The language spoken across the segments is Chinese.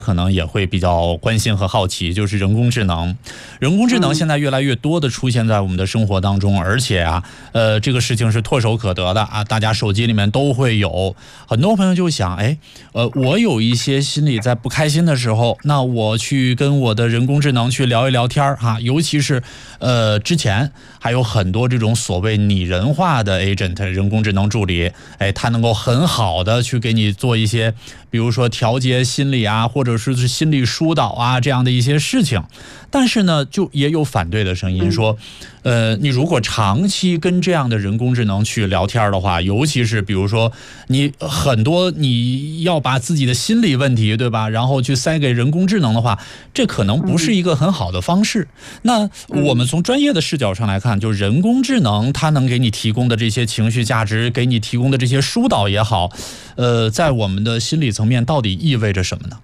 可能也会比较关心和好奇，就是人工智能。人工智能现在越来越多的出现在我们的生活当中，而且啊，这个事情是唾手可得的啊，大家手机里面都会有。很多朋友就想，我有一些心里在不开心的时候，那我去跟我的人工智能去聊一聊天哈，尤其是之前还有很多这种所谓拟人化的 agent 人工智能助理，它能够很好的去给你做一些，比如说调节心理啊，或者是心理疏导啊这样的一些事情。但是呢，就也有反对的声音说，你如果长期跟这样的人工智能去聊天的话，尤其是比如说你很多你要把自己的心理问题，对吧，然后去塞给人工智能的话，这可能不是一个很好的方式。那我们从专业的视角上来看，就人工智能它能给你提供的这些情绪价值，给你提供的这些疏导也好，在我们的心理层面到底意味着什么呢？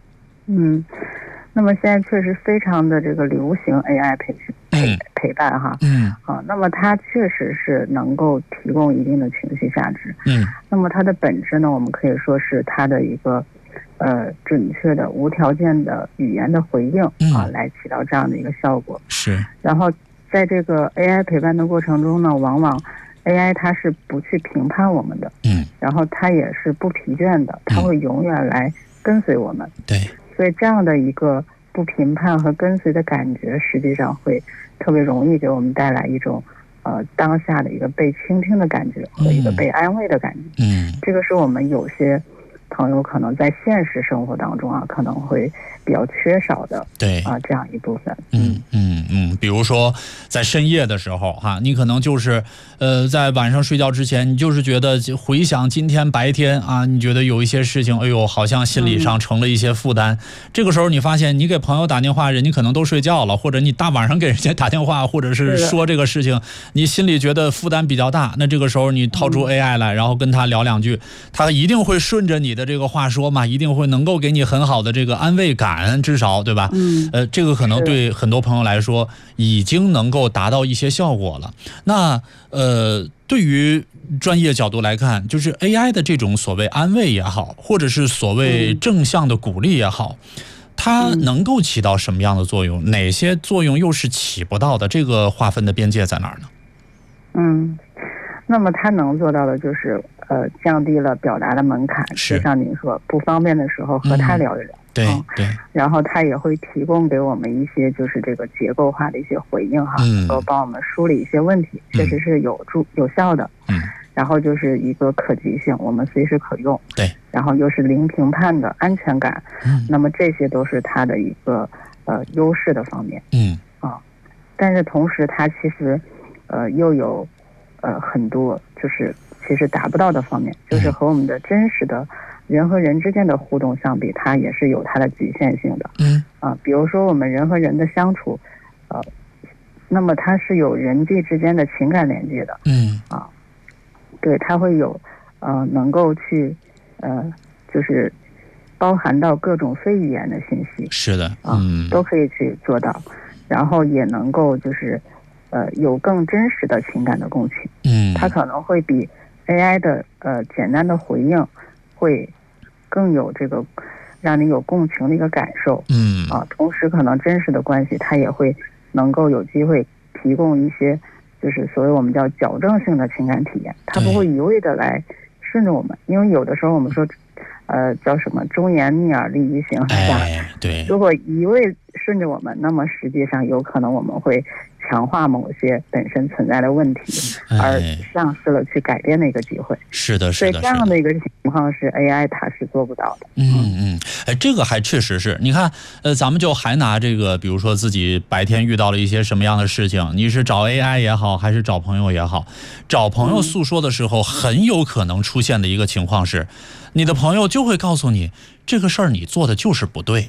那么现在确实非常的这个流行 AI 陪伴哈，那么它确实是能够提供一定的情绪价值，那么它的本质呢，我们可以说是它的一个准确的无条件的语言的回应来起到这样的一个效果。 是。 然后在这个 AI 陪伴的过程中呢，往往 AI 它是不去评判我们的，然后它也是不疲倦的，它会永远来跟随我们。 对。 所以这样的一个不评判和跟随的感觉，实际上会特别容易给我们带来一种当下的一个被倾听的感觉和一个被安慰的感觉。这个是我们有些朋友可能在现实生活当中可能会比较缺少的， 对这样一部分。 比如说在深夜的时候你可能就是在晚上睡觉之前，你就是觉得回想今天白天你觉得有一些事情，好像心理上成了一些负担。这个时候你发现你给朋友打电话，人家可能都睡觉了，或者你大晚上给人家打电话，或者是说这个事情，你心里觉得负担比较大，那这个时候你掏出 AI 来，然后跟他聊两句，他一定会顺着你的这个话说嘛，一定会能够给你很好的这个安慰感，至少对吧？这个可能对很多朋友来说已经能够达到一些效果了。那对于专业角度来看，就是 AI 的这种所谓安慰也好，或者是所谓正向的鼓励也好，它能够起到什么样的作用？哪些作用又是起不到的？这个划分的边界在哪儿呢？ 那么它能做到的就是降低了表达的门槛，就像您说，不方便的时候和他聊一聊。 对。 然后他也会提供给我们一些就是这个结构化的一些回应能够帮我们梳理一些问题，确实是有效的。然后就是一个可及性，我们随时可用。 对。 然后又是零评判的安全感。那么这些都是它的一个优势的方面。但是同时它其实又有很多就是其实达不到的方面，就是和我们的真实的人和人之间的互动相比，它也是有它的局限性的。比如说我们人和人的相处，那么它是有人际之间的情感连接的。对，它会有能够去就是包含到各种非语言的信息。是的。都可以去做到，然后也能够就是有更真实的情感的共情。它可能会比 AI 的简单的回应会更有这个让你有共情的一个感受。同时可能真实的关系它也会能够有机会提供一些就是所谓我们叫矫正性的情感体验，它不会一味的来顺着我们，因为有的时候我们说叫什么忠言逆耳利于行，对。如果一味顺着我们，那么实际上有可能我们会强化某些本身存在的问题，而丧失了去改变的一个机会。是的。所以这样的一个情况是 AI 它是做不到的。 这个还确实是。你看咱们就还拿这个比如说自己白天遇到了一些什么样的事情，你是找 AI 也好，还是找朋友也好，找朋友诉说的时候，很有可能出现的一个情况是，你的朋友就会告诉你，这个事儿你做的就是不对，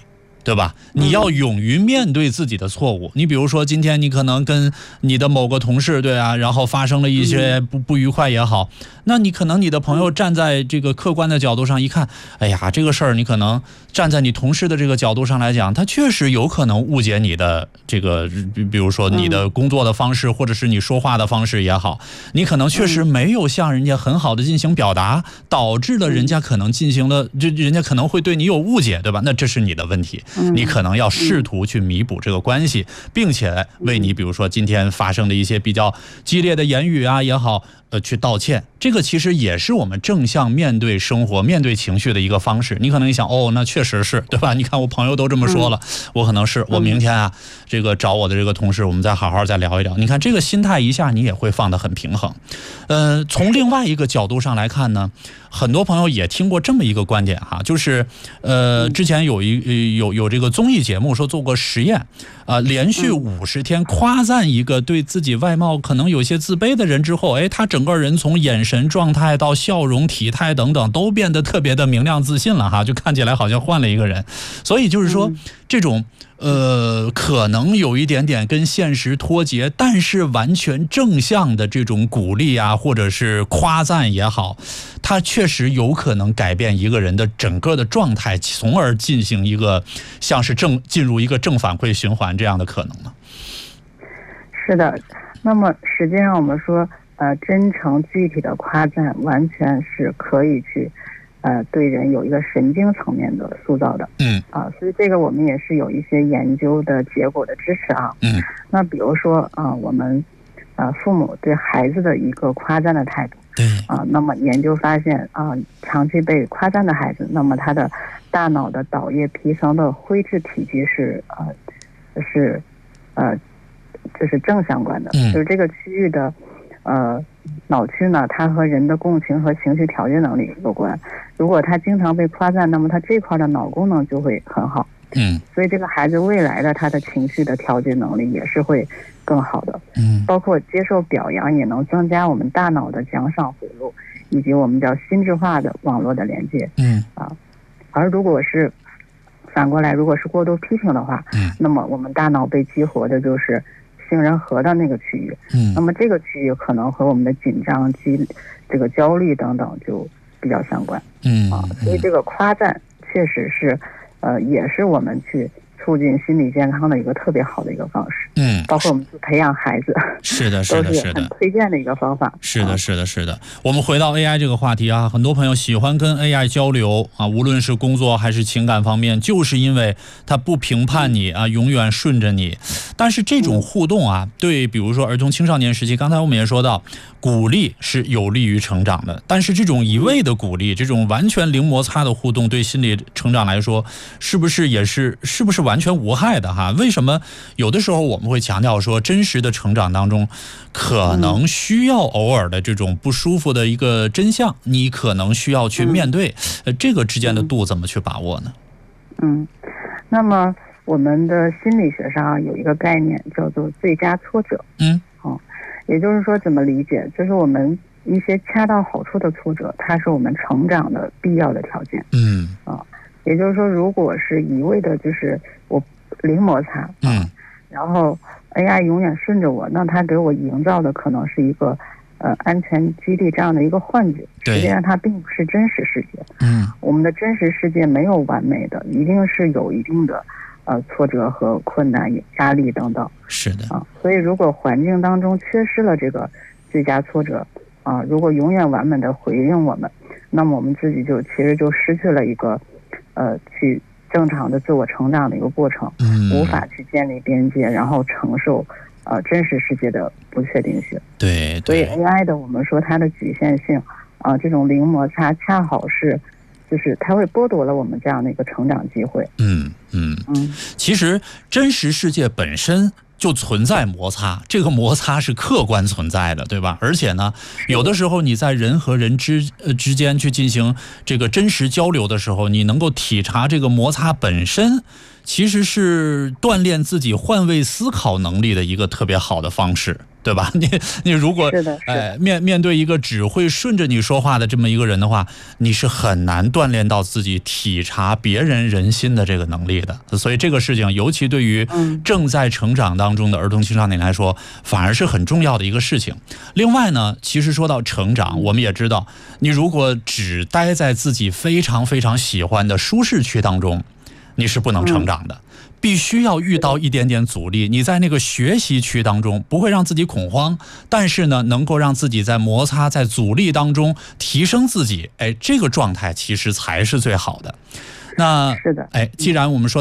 对吧？你要勇于面对自己的错误。你比如说，今天你可能跟你的某个同事，对啊，然后发生了一些不愉快也好，那你可能你的朋友站在这个客观的角度上一看，哎呀，这个事儿你可能站在你同事的这个角度上来讲，他确实有可能误解你的这个，比如说你的工作的方式，或者是你说话的方式也好，你可能确实没有向人家很好的进行表达，导致了人家可能进行了，人家可能会对你有误解，对吧？那这是你的问题。你可能要试图去弥补这个关系，并且为你比如说今天发生的一些比较激烈的言语啊也好，去道歉。这个其实也是我们正向面对生活、面对情绪的一个方式。你可能一想，哦，那确实是，对吧？你看我朋友都这么说了，我可能是我明天啊，这个找我的这个同事，我们再好好再聊一聊。你看这个心态一下你也会放得很平衡。从另外一个角度上来看呢，很多朋友也听过这么一个观点哈，就是之前有这个综艺节目说做过实验，连续50天夸赞一个对自己外貌可能有些自卑的人之后，他整个人从眼神状态到笑容、体态等等都变得特别的明亮自信了哈，就看起来好像换了一个人。所以就是说这种可能有一点点跟现实脱节，但是完全正向的这种鼓励啊，或者是夸赞也好，它确实有可能改变一个人的整个的状态，从而进行一个像是进入一个正反馈循环这样的可能呢？ 是的，那么实际上我们说，真诚具体的夸赞完全是可以去对人有一个神经层面的塑造的。所以这个我们也是有一些研究的结果的支持啊。那比如说我们父母对孩子的一个夸赞的态度。那么研究发现长期被夸赞的孩子，那么他的大脑的岛叶皮层的灰质体积这是正相关的。就是这个区域的脑区呢，它和人的共情和情绪调节能力有关。如果他经常被夸赞，那么他这块的脑功能就会很好。所以这个孩子未来的他的情绪的调节能力也是会更好的。包括接受表扬也能增加我们大脑的奖赏回路，以及我们叫心智化的网络的连接。而如果是反过来，如果是过度批评的话，那么我们大脑被激活的就是杏仁核的那个区域。那么这个区域可能和我们的紧张、这个焦虑等等就比较相关。所以这个夸赞确实是也是我们去促进心理健康的一个特别好的一个方式。包括我们去培养孩子， 是的， 都是很推荐的一个方法。 是的。我们回到 AI 这个话题啊，很多朋友喜欢跟 AI 交流啊，无论是工作还是情感方面，就是因为它不评判你啊，永远顺着你。但是这种互动啊，对比如说儿童青少年时期，刚才我们也说到，鼓励是有利于成长的，但是这种一味的鼓励，这种完全零摩擦的互动，对心理成长来说，是不是完全无害的哈？为什么有的时候我们会强调说，真实的成长当中可能需要偶尔的这种不舒服的一个真相，你可能需要去面对，这个之间的度怎么去把握呢？ 那么我们的心理学上有一个概念叫做最佳挫折。也就是说怎么理解，就是我们一些恰到好处的挫折，它是我们成长的必要的条件。也就是说，如果是一味的就是我零摩擦，然后 AI 永远顺着我，那它给我营造的可能是一个安全基地这样的一个幻觉，实际上它并不是真实世界。我们的真实世界没有完美的，一定是有一定的挫折和困难、压力等等。 是的所以如果环境当中缺失了这个最佳挫折如果永远完美的回应我们，那么我们自己其实就失去了一个去正常的自我成长的一个过程，无法去建立边界，然后承受真实世界的不确定性。 对， 所以 AI 的我们说它的局限性这种零摩擦恰好是就是它会剥夺了我们这样的一个成长机会。 其实真实世界本身就存在摩擦，这个摩擦是客观存在的，对吧？而且呢，有的时候你在人和人之间去进行这个真实交流的时候，你能够体察这个摩擦本身，其实是锻炼自己换位思考能力的一个特别好的方式。 对吧？你如果面对一个只会顺着你说话的这么一个人的话，你是很难锻炼到自己体察别人人心的这个能力的。所以这个事情，尤其对于正在成长当中的儿童青少年来说，反而是很重要的一个事情。另外呢，其实说到成长，我们也知道，你如果只待在自己非常非常喜欢的舒适区当中，你是不能成长的。必须要遇到一点点阻力，你在那个学习区当中不会让自己恐慌，但是呢，能够让自己在摩擦、在阻力当中提升自己，这个状态其实才是最好的。那是的， 既然我们说